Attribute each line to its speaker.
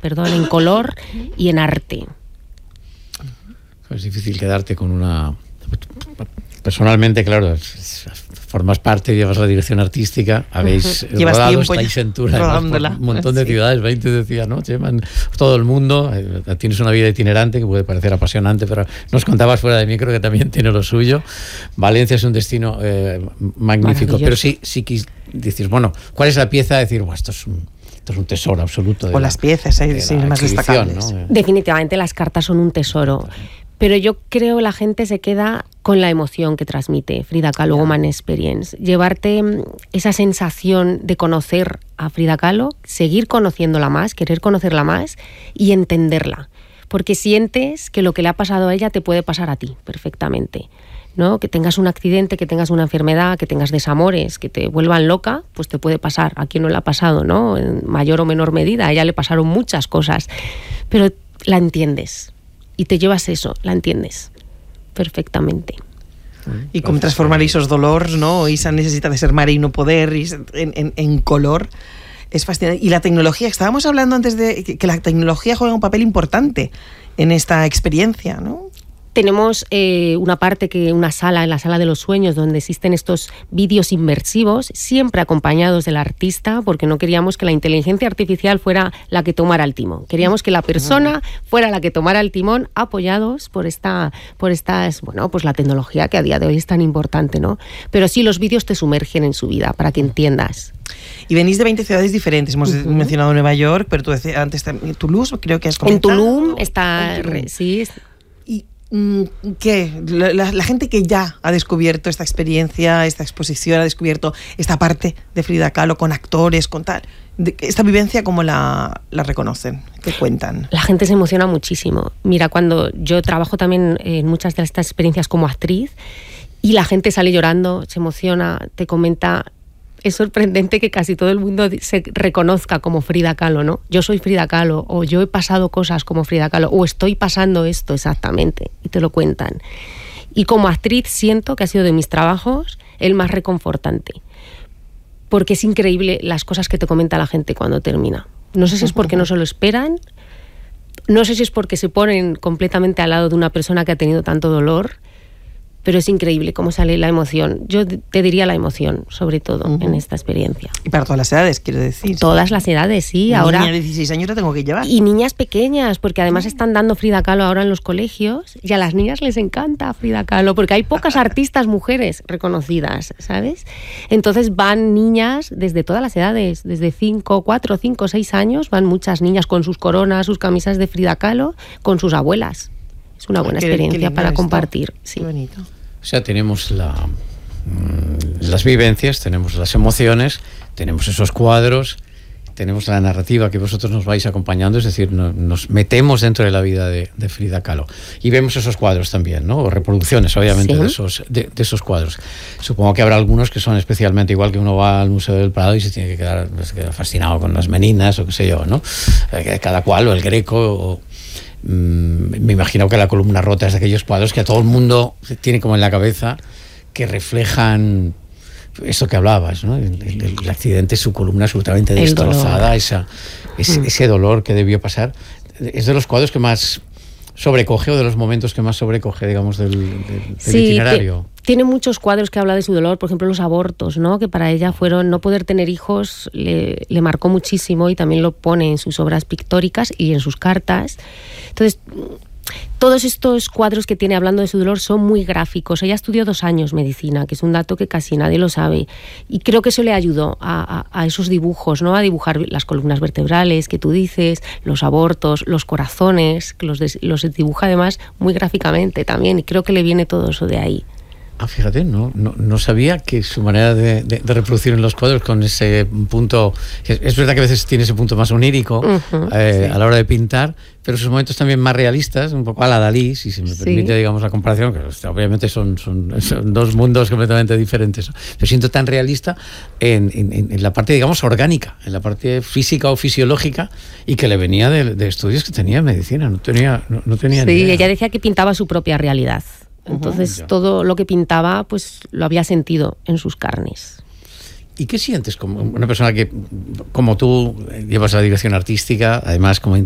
Speaker 1: en color y en arte.
Speaker 2: Es difícil quedarte con una... Personalmente, claro, formas parte, llevas la dirección artística, habéis rodado, estáis en tour por un montón de ciudades, 20 decía, ¿no? Llevan todo el mundo, tienes una vida itinerante que puede parecer apasionante, pero nos contabas fuera de micro que también tiene lo suyo. Valencia es un destino magnífico, pero sí dices, bueno, ¿cuál es la pieza? Decir, bueno, esto es un tesoro absoluto.
Speaker 3: O las piezas, más destacables.
Speaker 1: ¿no? Definitivamente las cartas son un tesoro. Pero yo creo que la gente se queda con la emoción que transmite Frida Kahlo Woman Experience. Llevarte esa sensación de conocer a Frida Kahlo, seguir conociéndola más, querer conocerla más y entenderla. Porque sientes que lo que le ha pasado a ella te puede pasar a ti perfectamente, ¿no? Que tengas un accidente, que tengas una enfermedad, que tengas desamores, que te vuelvan loca, pues te puede pasar. A quien no le ha pasado, ¿no? En mayor o menor medida. A ella le pasaron muchas cosas. Pero la entiendes. Y te llevas eso, la entiendes perfectamente.
Speaker 3: Y com transformar esos dolors, no? Esa necessitat de ser mare y no poder en color es fascinante. Y la tecnología, estábamos hablando antes de que la tecnología juega un papel importante en esta experiencia, ¿no?
Speaker 1: Tenemos una sala, en la sala de los sueños, donde existen estos vídeos inmersivos, siempre acompañados del artista, porque no queríamos que la inteligencia artificial fuera la que tomara el timón. Queríamos que la persona fuera la que tomara el timón, apoyados por estas, bueno, pues la tecnología que a día de hoy es tan importante, ¿no? Pero sí, los vídeos te sumergen en su vida, para que entiendas.
Speaker 3: Y venís de 20 ciudades diferentes. Hemos mencionado Nueva York, pero tú decías antes Toulouse, creo que has comentado.
Speaker 1: En Tulum está... Sí,
Speaker 3: ¿Qué? La gente que ya ha descubierto esta experiencia, esta exposición, ha descubierto esta parte de Frida Kahlo con actores, con tal, esta vivencia, ¿cómo la reconocen? ¿Qué cuentan?
Speaker 1: La gente se emociona muchísimo. Mira, cuando yo trabajo también en muchas de estas experiencias como actriz y la gente sale llorando, se emociona, te comenta... Es sorprendente que casi todo el mundo se reconozca como Frida Kahlo, ¿no? Yo soy Frida Kahlo, o yo he pasado cosas como Frida Kahlo, o estoy pasando esto exactamente, y te lo cuentan. Y como actriz siento que ha sido de mis trabajos el más reconfortante, porque es increíble las cosas que te comenta la gente cuando termina. No sé si es porque no se lo esperan, no sé si es porque se ponen completamente al lado de una persona que ha tenido tanto dolor, pero es increíble cómo sale la emoción. Yo te diría la emoción, sobre todo, en esta experiencia.
Speaker 3: Y para todas las edades, quiero decir.
Speaker 1: Todas las edades, sí. Ahora,
Speaker 3: niña de 16 años la tengo que llevar.
Speaker 1: Y niñas pequeñas, porque además están dando Frida Kahlo ahora en los colegios, y a las niñas les encanta Frida Kahlo, porque hay pocas artistas mujeres reconocidas, ¿sabes? Entonces van niñas desde todas las edades, desde 4, 5, 6 años, van muchas niñas con sus coronas, sus camisas de Frida Kahlo, con sus abuelas. Es una buena experiencia para compartir. Sí.
Speaker 3: Qué bonito.
Speaker 2: O sea, tenemos las vivencias, tenemos las emociones, tenemos esos cuadros, tenemos la narrativa que vosotros nos vais acompañando, es decir, nos metemos dentro de la vida de Frida Kahlo. Y vemos esos cuadros también, ¿no? O reproducciones, obviamente, de esos cuadros. Supongo que habrá algunos que son especialmente, igual que uno va al Museo del Prado y se tiene que quedar fascinado con las meninas o qué sé yo, ¿no? Cada cual, o el Greco, me imagino que la columna rota es de aquellos cuadros que a todo el mundo tiene como en la cabeza, que reflejan eso que hablabas, ¿no? El accidente, su columna absolutamente destrozada, ese dolor que debió pasar. Es de los cuadros que más sobrecoge, o de los momentos que más sobrecoge, digamos, del itinerario.
Speaker 1: Tiene muchos cuadros que habla de su dolor, por ejemplo los abortos, ¿no? Que para ella fueron no poder tener hijos, le marcó muchísimo, y también lo pone en sus obras pictóricas y en sus cartas. Entonces, todos estos cuadros que tiene hablando de su dolor son muy gráficos. Ella estudió 2 años medicina, que es un dato que casi nadie lo sabe, y creo que eso le ayudó a esos dibujos, ¿no? A dibujar las columnas vertebrales que tú dices, los abortos, los corazones, que los dibuja además muy gráficamente también, y creo que le viene todo eso de ahí.
Speaker 2: Ah, fíjate, no sabía que su manera de reproducir en los cuadros con ese punto... Es verdad que a veces tiene ese punto más onírico a la hora de pintar, pero sus momentos también más realistas, un poco a la Dalí, si se me permite, digamos, la comparación, que obviamente son 2 mundos completamente diferentes. Pero siento tan realista en la parte, digamos, orgánica, en la parte física o fisiológica, y que le venía de estudios que tenía en medicina, no tenía ni idea.
Speaker 1: Ella decía que pintaba su propia realidad. Entonces todo lo que pintaba pues lo había sentido en sus carnes.
Speaker 2: ¿Y qué sientes como una persona que, como tú, llevas la dirección artística, además como